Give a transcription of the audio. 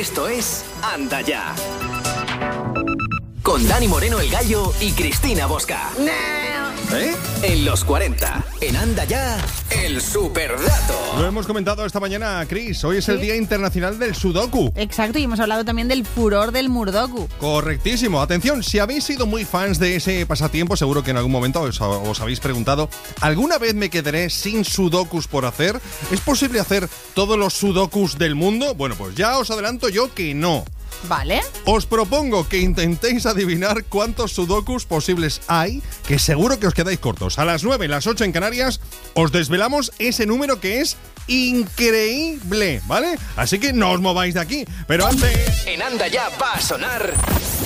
Esto es Anda Ya. Con Dani Moreno el Gallo y Cristina Bosca. En los 40. En Anda Ya, el superdato. Lo hemos comentado esta mañana, Cris. Hoy es el Día Internacional del Sudoku. Exacto, y hemos hablado también del furor del Murdoku. Correctísimo. Atención, si habéis sido muy fans de ese pasatiempo, seguro que en algún momento os habéis preguntado, ¿alguna vez me quedaré sin sudokus por hacer? ¿Es posible hacer todos los sudokus del mundo? Bueno, pues ya os adelanto yo que no. Vale. Os propongo que intentéis adivinar cuántos sudokus posibles hay, que seguro que os quedáis cortos. A las 9, las 8 en Canarias, os desvelamos ese número que es increíble, ¿vale? Así que no os mováis de aquí. Pero antes... En Anda Ya va a sonar...